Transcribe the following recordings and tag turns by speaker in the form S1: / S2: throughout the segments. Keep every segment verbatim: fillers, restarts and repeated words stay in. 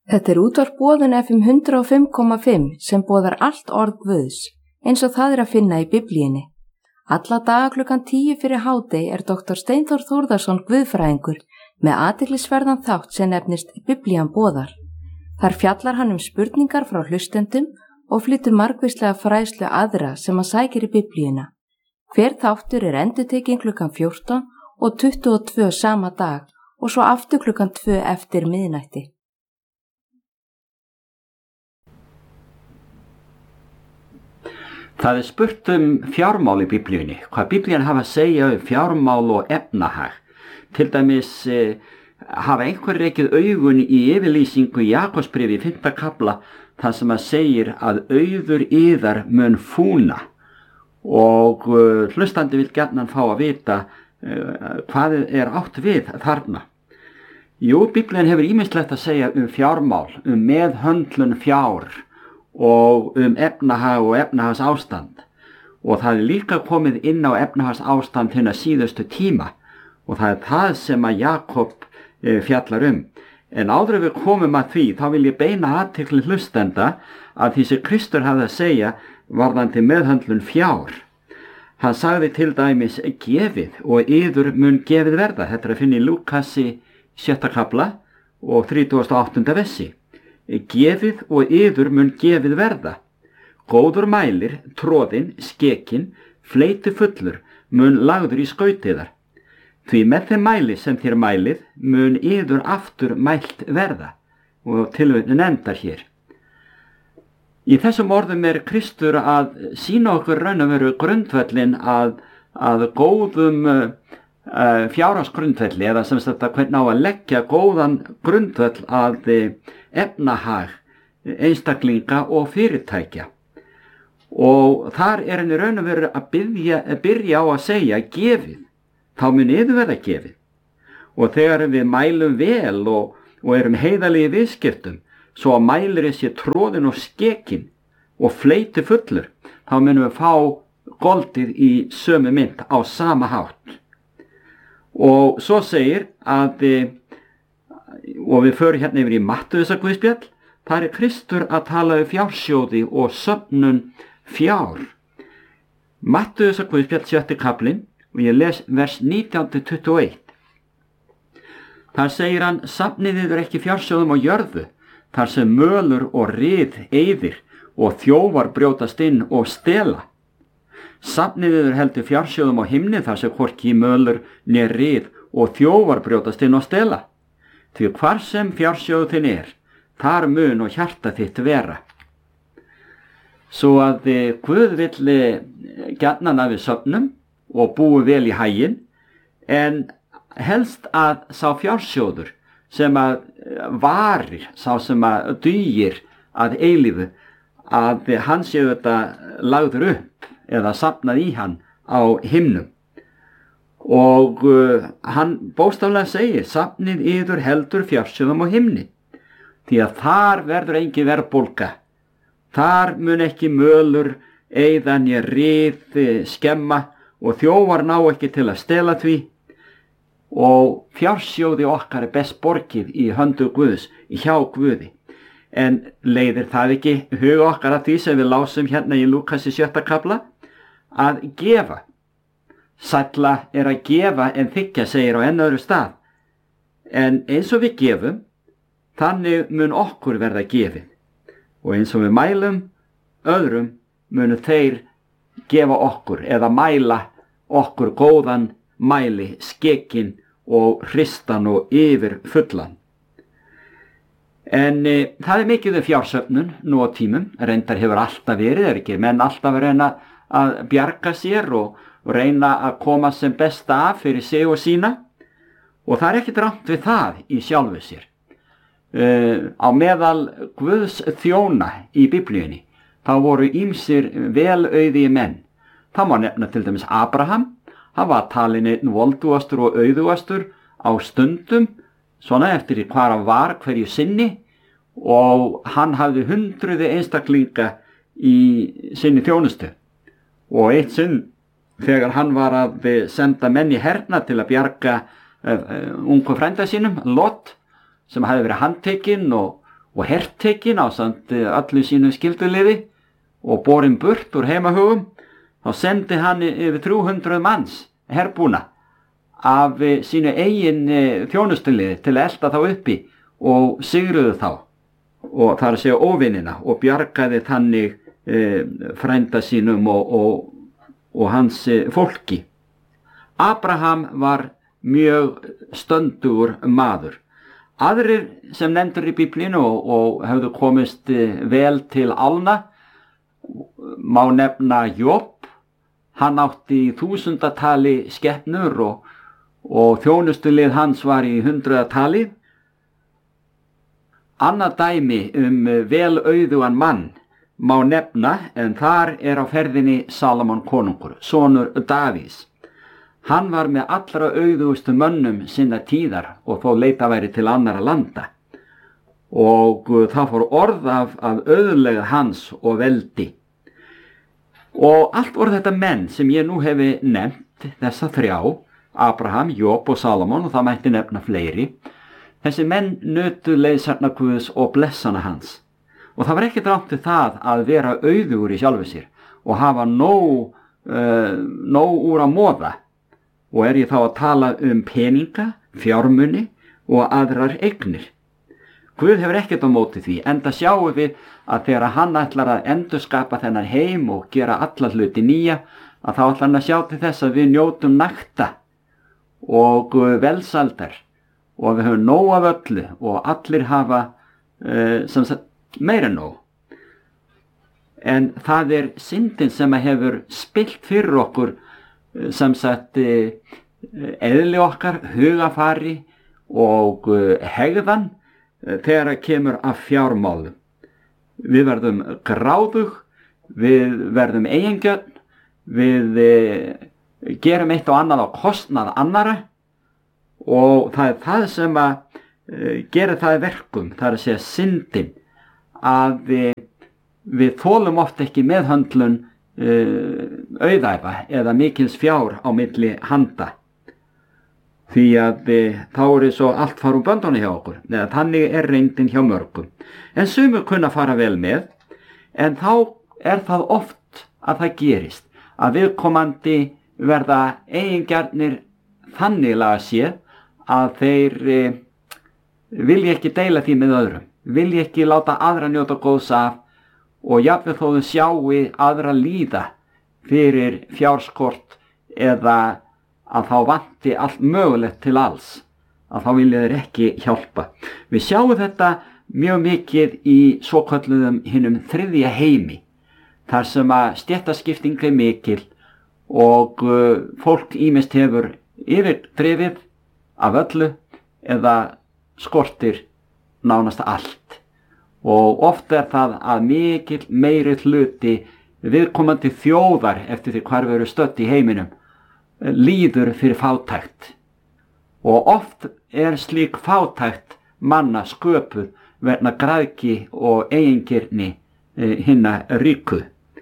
S1: Þetta er útvarp Boðun F M hundrað og fimm komma fimm sem boðar allt orð Guðs, eins og það er að finna í Biblíunni. Alla daga klukkan tíu fyrir hádegi er doktor Steinþór Þórðarson guðfræðingur með athyglisverðan þátt sem nefnist Biblían boðar. Þar fjallar hann um spurningar frá hlustendum og flytur margvíslega fræðslu aðra sem hann sækir í Biblíuna. Hver þáttur er endurtekinn klukkan fjórtán og tuttugu og tvö sama dag og svo aftur klukkan tvö eftir miðnætti.
S2: Það er spurt um fjármál í Biblíunni, hvað Biblían hafa að segja um fjármál og efnahag. Til dæmis eh, hafa einhver rekið augun í yfirlýsingu í Jakobsbréfi í fimmta kafla þar sem að segir að auður yðar mun fúna og uh, hlustandi vil gjarnan fá að vita uh, hvað er átt við þarna. Jú, Biblían hefur ýmislegt að segja um fjármál, um meðhöndlun fjár og um efnahag og efnahags ástand og það er líka komið inn á efnahags ástand hérna síðustu tíma og það er það sem að Jakob e, fjallar um. En áður en við komum að því þá vil ég beina athygli hlustenda að því sem Kristur hafði að segja varðandi meðhöndlun fjár. Hann sagði til dæmis gefið og yður mun gefið verða. Þetta er að finna í Lúkasi sjötta kafla og þrítugasta og áttunda versi. Gefið og yður mun gefið verða. Góður mælir, tróðinn, skekinn, fleiti fullur mun lagður í skautiðar. Því með þeim mæli sem þér mælið mun yður aftur mælt verða. Og tilvitnunin endar hér. Í þessum orðum er Kristur að sýna okkur raun og veru grundvöllin að, að góðum uh, fjárhagsgrundvelli eða sem sagt að hvernig á að leggja góðan grundvöll að efnahag einstaklinga og fyrirtækja. Og þar er henni raun og veru að byrja, byrja á að segja gefið, þá mun yður verða gefið. Og þegar við mælum vel og, og erum heiðalegi viðskiptum, svo að mælirinn sé tróðinn og skekinn og fleiti fullur, þá munum við fá goldið í sömu mynd á sama hátt. Og svo segir að og við förum hérna yfir í Mattheusar guðspjall, þar er Kristur að tala um fjársjóði og söfnun fjár. Mattheusar guðspjall sjötti kaflinn og ég les vers nítján til tuttugu og eitt. Þar segir hann, safnið yður ekki fjársjóðum á jörðu, þar sem mölur og ryð eyðir og þjófar brjótast inn og stela. Safnið yður heldur fjársjóðum á himni, þar sem hvorki mölur né ryð og þjófar brjótast inn og stela. Því hvar sem fjársjóðu þinn er, þar mun og hjarta þitt vera. Svo að Guð vill gjarnan að við söfnum og búi vel í haginn, en helst að sá fjársjóður sem að varir, sá sem að dugir að eilífu, að hann sé þetta lagður upp eða safnað í hann á himnum. Og uh, hann bókstaflega segir, safnið yður heldur fjársjóðum á himni, því að þar verður engin verðbólga. Þar mun ekki mölur, eyða né ryð, skemma og þjófar ná ekki til að stela því. Og fjársjóði okkar er best borgið í höndu Guðs, í hjá Guði. En leiðir það ekki huga okkar að því sem við lásum hérna í Lúkasi sjötta kafla, að gefa. Sælla er að gefa en þiggja, segir á enn öðru stað. En eins og við gefum, þannig mun okkur verða gefið. Og eins og við mælum öðrum, munu þeir gefa okkur eða mæla okkur góðan mæli, skekinn og hristan og yfir fullan. En e, það er mikið um fjársöfnun nú á tímum, reyndar hefur alltaf verið, er ekki menn alltaf að reyna að bjarga sér og og reyna að koma sem best af fyrir sig og sína og það er ekkert rangt við það í sjálfu sér. Uh, á meðal Guðs þjóna í Biblíunni þá voru ýmsir velauðigi menn. Það má nefna til dæmis Abraham, hann var talinn einn voldugastur og auðugastur á stundum, svona eftir hvar hann var hverju sinni og hann hafði hundruði einstaklinga í sinni þjónustu og eitt sinn þegar hann var að senda menn í herna til að bjarga uh, ungu frænda sínum, Lot, sem hafði verið handtekinn og, og hertekinn ásamt allu sínu skylduliði og borinn burt úr heimahögum, þá sendi hann yfir þrjú hundruð manns herbúna af sínu eigin þjónustuliði til að elta þá uppi og sigruðu þá, og það er að segja óvinina, og bjargaði þannig e, frænda sínum og, og, og hans e, fólki. Abraham var mjög stöndugur maður. Aðrir sem nefndur í Biblíinu og, og hefðu komist e, vel til álna má nefna Job. Hann átti í þúsundatali skepnur og, og þjónustulið hans var í hundraðatali. Annað dæmi um vel auðugan mann má nefna, en þar er á ferðinni Salomon konungur, sonur Davís. Hann var með allra auðugustu mönnum sinna tíðar og þó leita væri til annara landa. Og það fór orð af, af auðlegð hans og veldi. Og allt voru þetta menn sem ég nú hefi nefnt, þessa þrjá, Abraham, Job og Salomon, og það mætti nefna fleiri. Þessi menn nutu leiðsagna Guðs og blessana hans. Og það var ekki rangt við það að vera auðugur í sjálfu sér og hafa nóg, uh, nóg úr að móða. Og er ég þá að tala um peninga, fjármuni og aðrar eignir. Guð hefur ekkert á móti því, enda sjáum við að þegar hann ætlar að endurskapa þennan heim og gera alla hluti nýja, að þá ætlar hann að sjá til þess að við njótum nakta og velsaldar og við höfum nóg af öllu og allir hafa uh, sem sagt, meira nóg. En það er syndin sem hefur spillt fyrir okkur uh, sem sagt uh, eðli okkar, hugafari og uh, hegðan uh, þegar það kemur af fjármálum. Við verðum gráðug, við verðum eigingjörn, við uh, gerum eitt og annað á kostnað annara, og það er það sem að uh, gera það verkum, það er að segja syndin, að við, við þolum oft ekki meðhöndlun uh, auðæfa eða mikils fjár á milli handa, því að uh, þá er svo allt fara úr böndunni hjá okkur, eða þannig er reyndin hjá mörgum. En sumur kunna fara vel með, en þá er það oft að það gerist, að viðkomandi verða eigingjarnir þannig laga séð að þeir e, vilja ekki deila því með öðrum, vilja ekki láta aðra njóta góðs af, og jafnvel þó þau sjáu aðra líða fyrir fjárskort eða að þá vanti allt mögulegt til alls, að þá vilja þeir ekki hjálpa. Við sjáum þetta mjög mikið í svokölluðum hinum þriðja heimi, þar sem að stéttaskipting er mikil og uh, fólk ýmist hefur yfirdrifið af öllu eða skortir nánast allt. Og oft er það að mikil meiri hluti viðkomandi þjóðar eftir því hvar við erum stödd í heiminum líður fyrir fátækt. Og oft er slík fátækt manna sköpuð vegna græðgi og eigingirni eh, hinna ríku.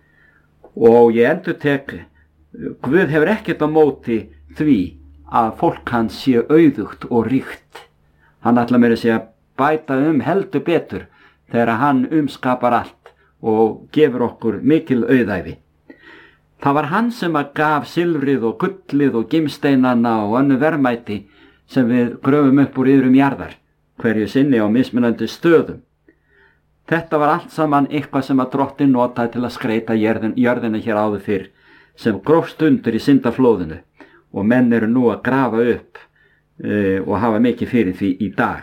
S2: Og ég endurtek, Guð hefur ekkert á móti því að fólk hans sé auðugt og ríkt. Hann ætla meira að segja bæta um heldur betur þegar hann umskapar allt og gefur okkur mikil auðæfi. Það var hann sem að gaf silfrið og gullið og gimsteinana og önnu verðmæti sem við gröfum upp úr yðrum jarðar, hverju sinni á mismunandi stöðum. Þetta var allt saman eitthvað sem að Drottinn notaði til að skreita jörðin, jörðina hér áður fyrr, sem grófst undir í syndaflóðinu, og menn eru nú að grafa upp uh, og hafa mikið fyrir því í dag.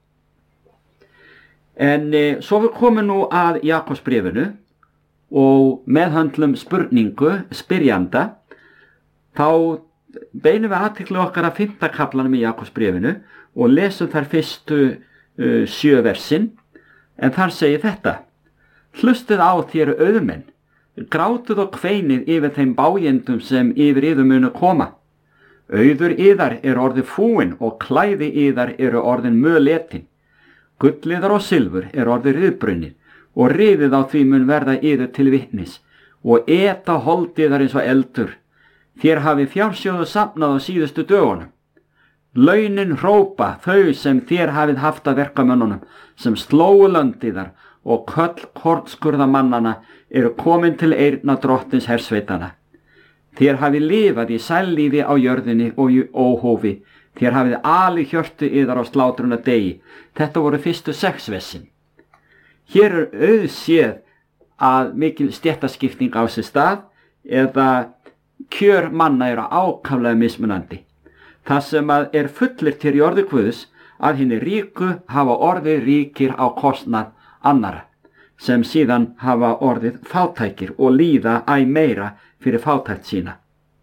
S2: En uh, svo við komum nú að Jakobsbréfinu og meðhöndlum spurningu spyrjanda, þá beinum við athygli okkar að fimmta kaflanum í Jakobsbréfinu og lesum þar fyrstu uh, sjö versin, en þar segir þetta: Hlustið á þér auðmenn, grátuð og kveinið yfir þeim bájendum sem yfir yður munu koma. Auður yðar er orðið fúin og klæði yðar eru orðin möletin. Gulliðar og silfur er orðið riðbrunnið og riðið á því mun verða yður til vitnis og eta hold yðar eins og eldur. Þér hafi fjársjóðu safnað á síðustu dögunum. Launin hrópa þau sem þér hafið haft að verkamönnunum, sem slóu löndiðar og köll kornskurðamannana eru komin til eyrna drottins hersveitana. Þér hafið lifað í sællífi á jörðinni og í óhófi, þér hafið ali hjörtu yðar á slátruna degi. Þetta voru fyrstu sex versin. Hér er auðséð að mikil stéttaskipting á sér stað eða kjör manna eru ákaflega mismunandi. Það sem að er fullyrt hér í orði Guðs að hinni ríku hafa orðið ríkir á kostnað annara, sem síðan hafa orðið fátækir og líða æ meira fyrir fátækt sína.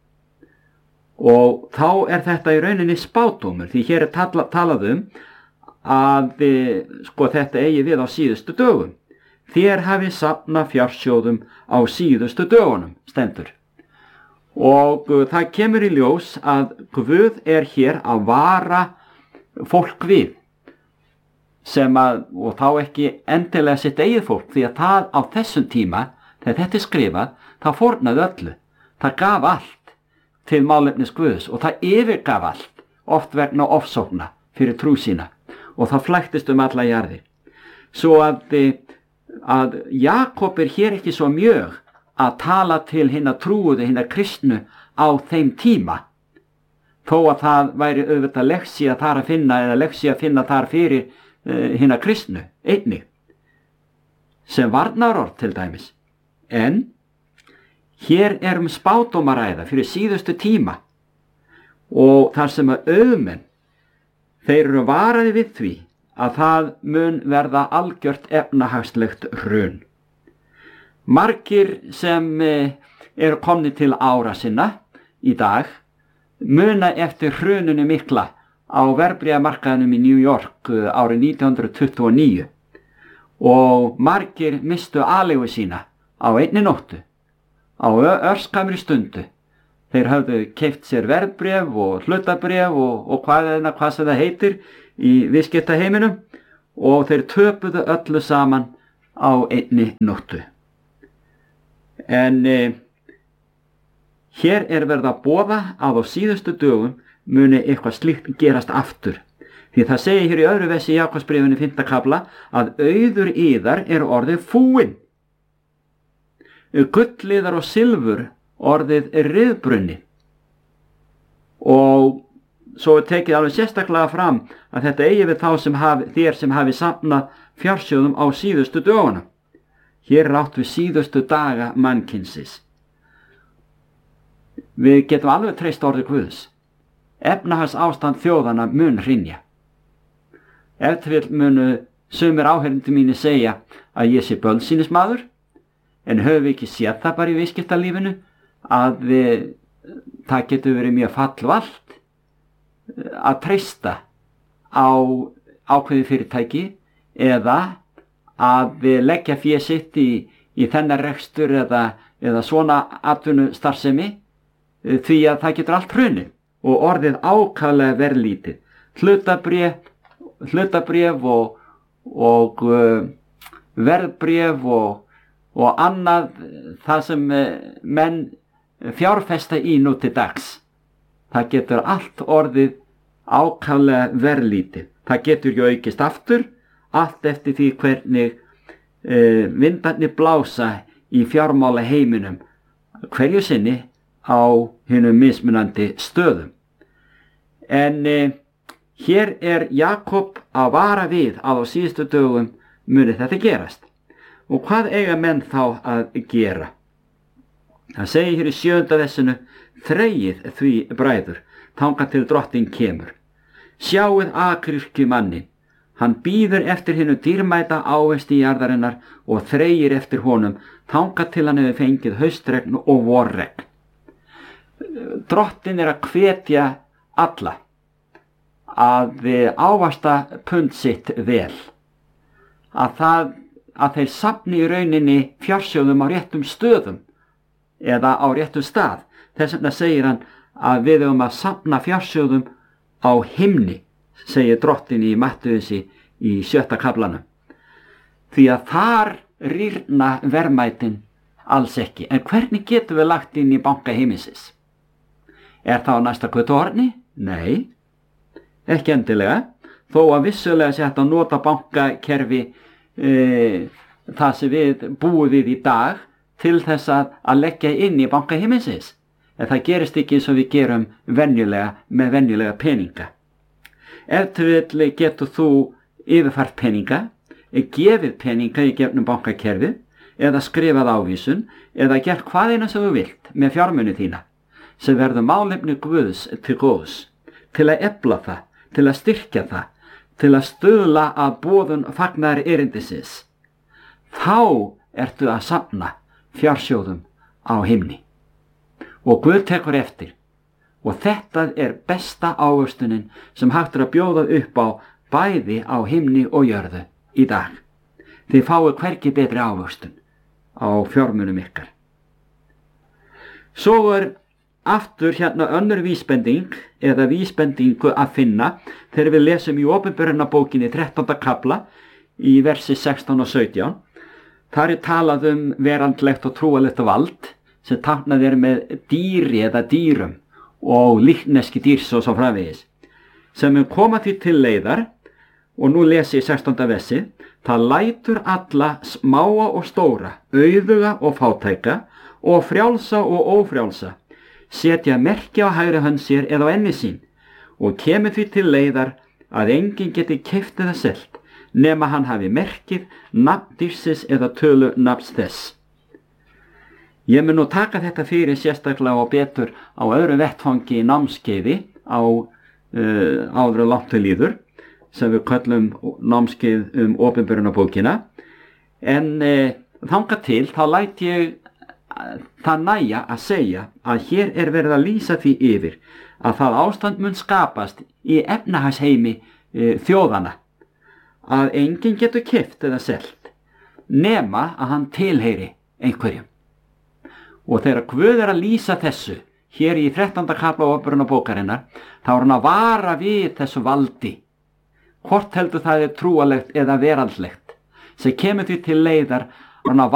S2: Og þá er þetta í rauninni spádómur, því hér er tala, talað um að sko, þetta eigi við á síðustu dögum. Þér hafið safnað fjársjóðum á síðustu dögunum, stendur. Og uh, það kemur í ljós að Guð er hér að vara fólk við, sem að, og þá ekki endilega sitt eigið fólk, því að það á þessum tíma, þegar þetta er skrifað, það fórnaði öllu, það gaf allt til málefnis Guðs og það yfirgaf allt, oft vegna ofsókna fyrir trú sína, og það flæktist um alla jarðir. Svo að, að Jakob er hér ekki svo mjög að tala til hinna trúuðu, hinna kristnu á þeim tíma, þó að það væri auðvitað leksía þar að finna eða leksía að finna þar fyrir uh, hinna kristnu einnig, sem varnarorð til dæmis. En hér er um spádómaræða fyrir síðustu tíma og þar sem að auðmenn, þeir eru varaði við því að það mun verða algjört efnahagslegt hrun. Margir sem eru komni til ára sinna í dag muna eftir hruninu mikla á verðbréfamarkaðinum í New York árið nítján hundruð tuttugu og níu og margir mistu aleigu sína á einni nóttu, á örskamri stundu. Þeir höfðu keypt sér verðbréf og hlutabréf og, og hvað, eða, hvað sem það heitir í viðskiptaheiminum og þeir töpuðu öllu saman á einni nóttu. En eh, hér er verið að boða að á síðustu dögum muni eitthvað slíkt gerast aftur. Því það segir hér í öðru versi í Jakobsbréfinu fimmta kafla að auður yðar er orðið fúin. Gulliðar og silfur orðið er riðbrunni. Og svo er tekið alveg sérstaklega fram að þetta eigi við þá sem hafi, þér sem hafi safnað fjársjóðum á síðustu dögunum. Hér er átt við síðustu daga mannkynsins. Við getum alveg treyst orði Guðs. Efnahags ástand þjóðana mun hrynja. Ef til vill munu sumir áheyrandi mínir segja að ég sé bölsýnismadur, en höfum við ekki séð það bara í viðskiptalífinu að við, það getur verið mjög fallvalt að treysta á ákveði fyrirtæki eða að við leggja fé sitt í, í þennan rekstur eða, eða svona atvinnustarfsemi því að það getur allt hrunið og orðið ákaflega verðlítið. Hlutabréf, hlutabréf og, og uh, verðbréf og, og annað það sem menn fjárfesta í nú til dags. Það getur allt orðið ákaflega verðlítið. Það getur ju aukist aftur, allt eftir því hvernig uh, vindarnir blása í fjármála heiminum hverju sinni á hinum mismunandi stöðum. En uh, hér er Jakob að vara við að á síðustu dögum muni þetta gerast. Og hvað eiga menn þá að gera? Það segir hér í sjöunda versinu: þreyið því bræður, þangað til drottinn kemur. Sjáið akryrkju mannin, hann bíður eftir hinu dýrmæta ávexti jarðarinnar og þreyir eftir honum, þangað til hann hefur fengið haustregn og vorregn. Drottinn er að hvetja alla að ávaxta pund sitt vel, að, það, að þeir safni í rauninni fjársjóðum á réttum stöðum eða á réttum stað. Þess vegna segir hann að við höfum að safna fjársjóðum á himni, segir Drottinn í Mattheusi í sjötta kaflanum. Því að þar rýrna verðmætin alls ekki. En hvernig getum við lagt inn í banka heiminsins? Er það á næsta götu horni? Nei. ekki endilega, þó að vissulega sé hægt að nota bankakerfi e, það sem við búum við í dag til þess að, að leggja inn í bankahiminsins. En það gerist ekki eins og við gerum venjulega með venjulega peninga. Ef til vill getur þú yfirfært peninga, gefið peninga í gefnum bankakerfi, eða skrifað ávísun, eða gert hvað eina sem þú vilt með fjármuni þína, sem verður málefni Guðs til góðs, til að efla það, til að styrkja það, til að stuðla að boðun fagnaðar erindisins. Þá ertu að safna fjársjóðum á himni. Og Guð tekur eftir. Og þetta er besta ávöxtunin sem hægt er að bjóða upp á bæði á himni og jörðu í dag. Þið fáið hvergi betri ávöxtun á fjármunum ykkar. Svo er aftur hérna önnur vísbending eða vísbendingu að finna þegar við lesum í Opinberunarbókinni þrettánda kafla í versi sextán og sautján. Þar er talað um veraldlegt og trúalegt vald sem táknað er með dýri eða dýrum og líkneski dýrs og svo framvegis, sem mun koma því til leiðar, og nú lesi ég sextánda versi, það lætur alla smáa og stóra, auðuga og fátæka og frjálsa og ófrjálsa, setja merki á hægri hönd sér eða á enni sín, og kemur því til leiðar að enginn geti keypt eða selt, nema hann hafi merkið, nafn dýrsins eða tölu nafns þess. Ég mun nú taka þetta fyrir sérstaklega og betur á öðru vettfangi í námskeiði á uh, áður og langt til líður, sem við köllum námskeið um Opinberunarbókina, en uh, þangað til þá læt ég uh, það nægja að segja að hér er verið að lýsa því yfir að það ástand mun skapast í efnahagsheimi uh, þjóðana, að enginn getur keypt eða selt, nema að hann tilheyri einhverjum. Og þegar Guð er að lýsa þessu, hér í þrettánda kafla Opinberunarbókarinnar, þá er hann að vara við þessu valdi. Hvort heldur það er trúalegt eða veraldlegt, sem kemur því til leiðar hann að